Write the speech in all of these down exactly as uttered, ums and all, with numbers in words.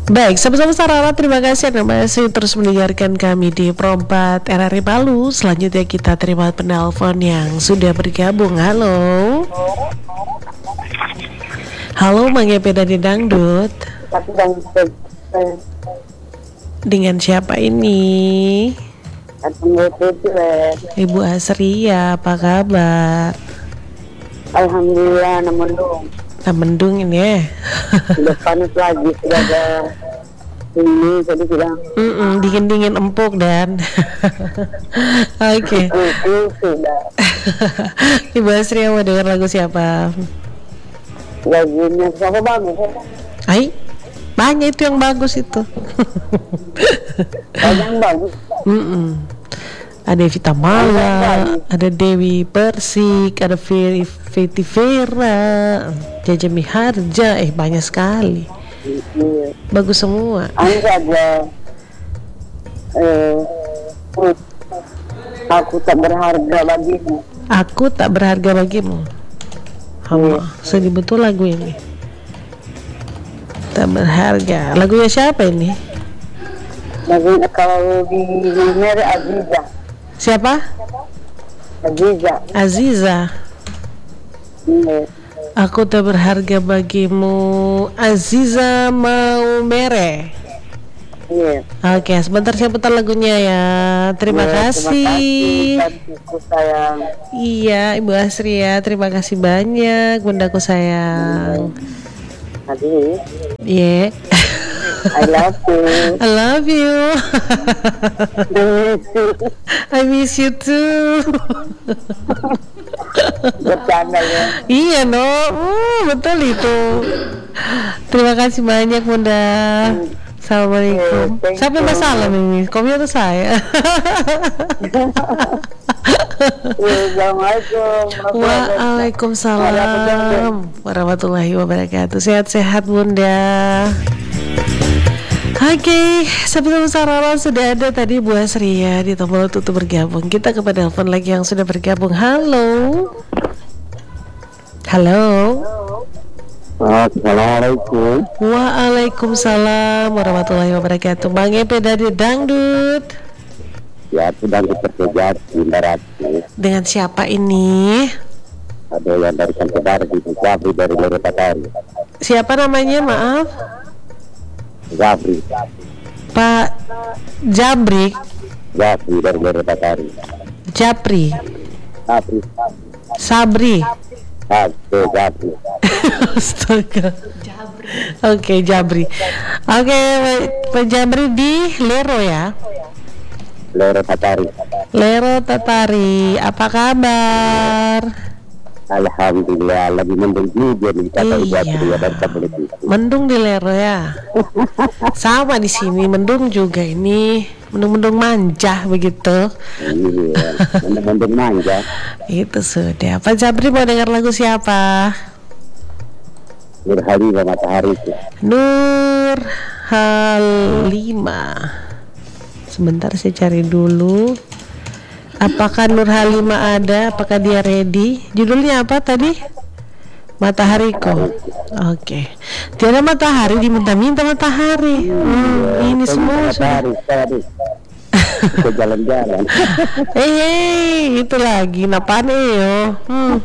Baik, sama-sama Sarara, terima kasih Anda masih terus mendengarkan kami di Perempat R R I Palu. Selanjutnya kita terima penelpon yang sudah bergabung. Halo. Halo, Manggepe dari Dangdut. Dengan siapa ini? Ibu Asria, apa kabar? Alhamdulillah, mendung. Nah, mendung ini ya. Sudah panas lagi, sudah ada ini, jadi bilang dingin-dingin empuk dan oke. itu sudah. Ibu Asria mau dengar lagu siapa? Lagunya siapa bagus? Hai, banyak itu yang bagus itu. Banyak yang bagus. Mm-mm. Ada Vita Mala, ada Dewi Persik, ada Ferry Feti Vera, Jaja Miharja, eh banyak sekali. Iya. Bagus semua. Anu ada eh, aku tak berharga bagimu. Aku tak berharga bagimu. Hama, sedih betul lagu ini. Tak berharga. Lagunya siapa ini? Lagu kalau di Mer Aziza. Siapa? Aziza. Aziza. Iya. Aku tak berharga bagimu. Aziza mau mere. Iya. Oke, sebentar saya putar lagunya ya. Terima Ya, kasih. Terima kasih, Bundaku sayang. Iya, Ibu Asria, terima kasih banyak, Bundaku sayang. Aduh, Yeah. I love you. I love you. I miss you too. Bercanda ya. Iya no, uh, betul itu. Terima kasih banyak Bunda. Assalamualaikum. Yeah, Siapa yang salam ini? Komi atau saya? Assalamualaikum. Waalaikumsalam warahmatullahi wabarakatuh. Sehat-sehat Bunda. Oke, okay, sampai Sarara sudah ada tadi Bu Asria di tombol tutup bergabung. Kita ke telepon lagi yang sudah bergabung. Halo. Halo. Assalamualaikum. Waalaikumsalam warahmatullahi wabarakatuh. Bang Epe dari Dangdut. Ya, sedang diperkejar di darat. Dengan siapa ini? Ada yang dari Kantor di Jabri dari Lere Patari. Siapa namanya? Maaf. Jabri. Pak Jabri. Jabri dari Lere Patari. Japri. Jabri. Sabri. Oke, Jabri. Astaga. Oke, Jabri. Oke, Pak Jabri di Lero ya. Lere Patari. Lero Tatari. Apa kabar? Alhamdulillah, lagi mendung juga nih kata Iya. Jabri ya, dan tablet. Mendung di Lero ya. Sama di sini mendung juga ini. Mendung-mendung manja begitu. Iya, mendung manja. Itu sudah. Pak Jabri mau dengar lagu siapa? Nur Halimah Matahari itu. Nur Halimah. Sebentar saya cari dulu. Apakah Nur Halimah ada? Apakah dia ready? Judulnya apa tadi? Matahariku. Oke. Okay. Tiada matahari diminta-minta matahari. Hmm, ini semua sudah. Matahari, ke jalan-jalan. Eh, hey, itu lagi napaan yo. Hmm.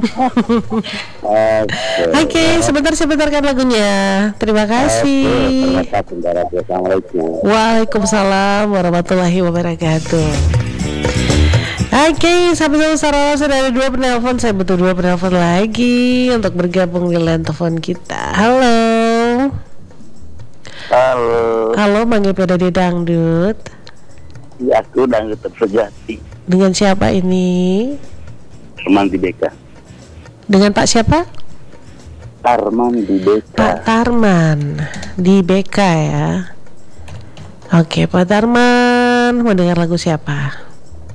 Oke. Oke, sebentar saya putarkan lagunya. Terima kasih. Terima kasih, Assalamualaikum. Waalaikumsalam warahmatullahi wabarakatuh. Oke, sampai Sarara sudah ada dua penelpon. Saya butuh dua penelpon lagi untuk bergabung di line telepon kita. Halo. Halo. Halo, manggil pada di Dangdut. Ya, aku Dangdut Sejati. Dengan siapa ini? Arman di B K. Dengan Pak siapa? Arman di B K. Pak Tarman di B K ya. Oke, Pak Tarman mau dengar lagu siapa?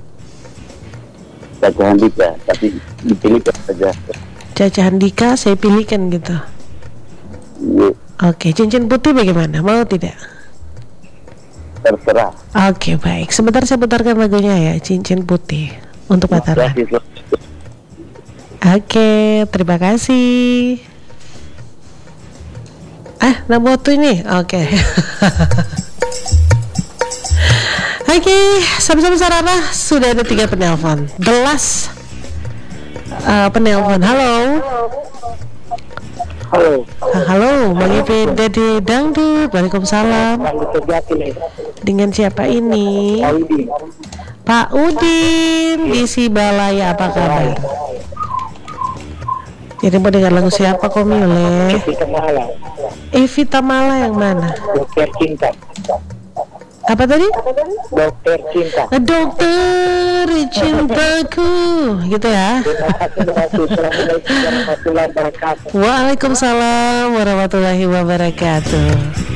Caca Handika, tapi dipilih saja. Caca Handika saya pilihkan gitu. Iya. Oke, cincin putih bagaimana? Mau tidak? Terserah. Oke, baik. Sebentar saya putarkan lagunya ya, Cincin Putih untuk Pak Tarman. Oke, terima kasih. Ah, Nabotu ini. Oke. Okay. Oke, okay, sama-sama Sarana sudah ada tiga penelpon. Belas uh, penelpon. Halo. Halo. Ha, halo, Bang Ipe dari Dangdut. Waalaikumsalam. Dengan siapa ini? Pak Udin di Sibalaya, apa kabar? Jadi mau dengar lagu siapa kok Mile? Evi Tamala yang mana? Dokter Cinta. Apa tadi? Dokter Cinta. Dokter cintaku, gitu ya. Waalaikumsalam warahmatullahi wabarakatuh.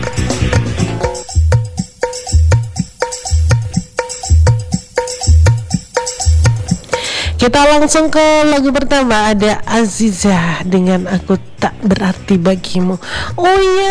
Kita langsung ke lagu pertama, ada Aziza dengan Aku Tak Berarti Bagimu. Oh iya.